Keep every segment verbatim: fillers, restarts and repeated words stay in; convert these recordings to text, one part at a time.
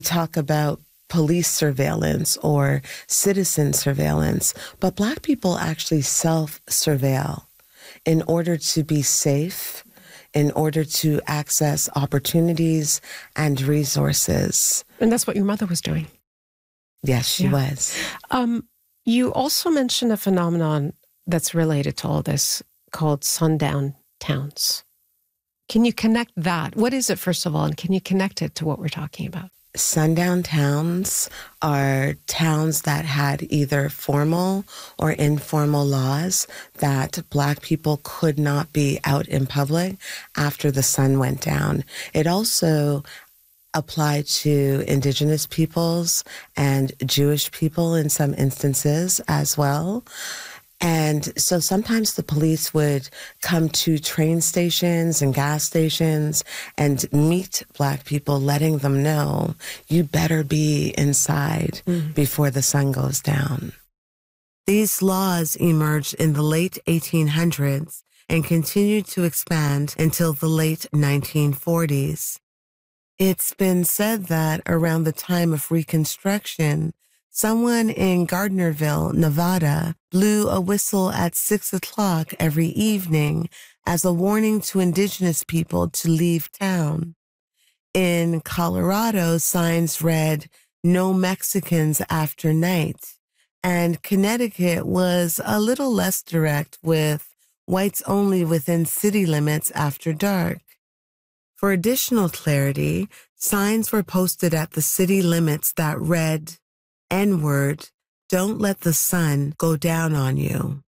talk about police surveillance or citizen surveillance, but Black people actually self-surveil in order to be safe, in order to access opportunities and resources. And that's what your mother was doing. Yes, she yeah. was. Um, you also mentioned a phenomenon that's related to all this called sundown towns. Can you connect that? What is it, first of all, and can you connect it to what we're talking about? Sundown towns are towns that had either formal or informal laws that Black people could not be out in public after the sun went down. It also applied to Indigenous peoples and Jewish people in some instances as well. And so sometimes the police would come to train stations and gas stations and meet Black people, letting them know, you better be inside mm. before the sun goes down. These laws emerged in the late eighteen hundreds and continued to expand until the late nineteen forties. It's been said that around the time of Reconstruction, someone in Gardnerville, Nevada, blew a whistle at six o'clock every evening as a warning to Indigenous people to leave town. In Colorado, signs read, "No Mexicans after night." And Connecticut was a little less direct with whites only within city limits after dark. For additional clarity, signs were posted at the city limits that read, N-word, don't let the sun go down on you.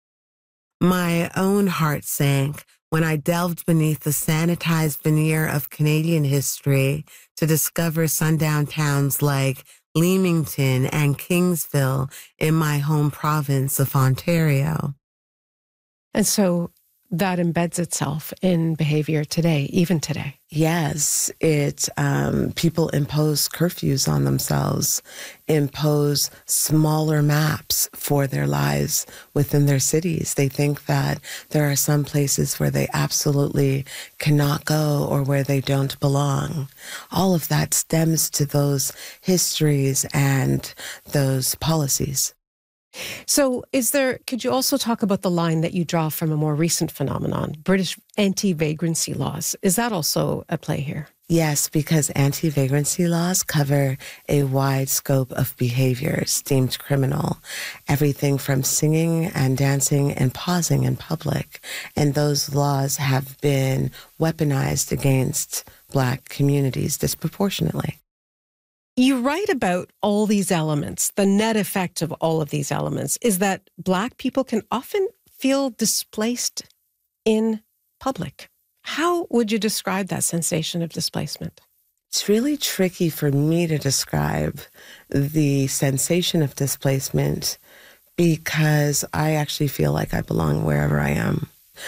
My own heart sank when I delved beneath the sanitized veneer of Canadian history to discover sundown towns like Leamington and Kingsville in my home province of Ontario. And so that embeds itself in behavior today, even today. Yes, it um, people impose curfews on themselves, impose smaller maps for their lives within their cities. They think that there are some places where they absolutely cannot go or where they don't belong. All of that stems to those histories and those policies. So is there, could you also talk about the line that you draw from a more recent phenomenon, British anti-vagrancy laws? Is that also at play here? Yes, because anti-vagrancy laws cover a wide scope of behaviors deemed criminal, everything from singing and dancing and pausing in public. And those laws have been weaponized against Black communities disproportionately. You write about all these elements. The net effect of all of these elements is that Black people can often feel displaced in public. How would you describe that sensation of displacement? It's really tricky for me to describe the sensation of displacement because I actually feel like I belong wherever I am.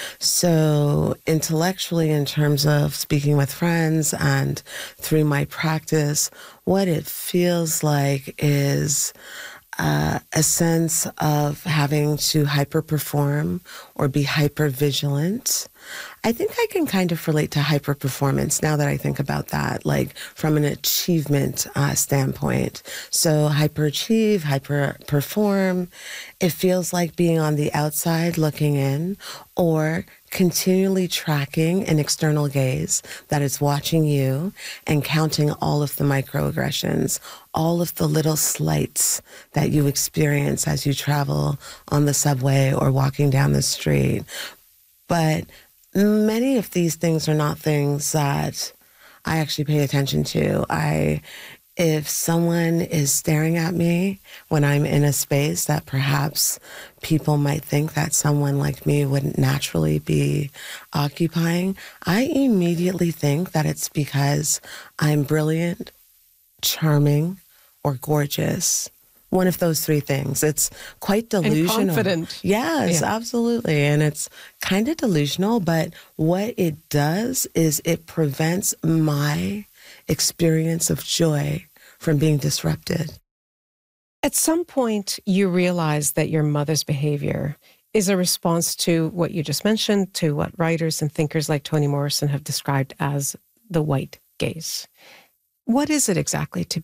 So intellectually, in terms of speaking with friends and through my practice, what it feels like is uh, a sense of having to hyper-perform or be hyper-vigilant. I think I can kind of relate to hyper-performance now that I think about that, like from an achievement uh, standpoint. So hyper-achieve, hyper-perform, it feels like being on the outside looking in or continually tracking an external gaze that is watching you and counting all of the microaggressions, all of the little slights that you experience as you travel on the subway or walking down the street. But many of these things are not things that I actually pay attention to. I, if someone is staring at me when I'm in a space that perhaps people might think that someone like me wouldn't naturally be occupying, I immediately think that it's because I'm brilliant, charming, or gorgeous. One of those three things. It's quite delusional. And confident. Yes, yeah. Absolutely. And it's kind of delusional, but what it does is it prevents my experience of joy from being disrupted. At some point, you realize that your mother's behavior is a response to what you just mentioned, to what writers and thinkers like Toni Morrison have described as the white gaze. What is it exactly to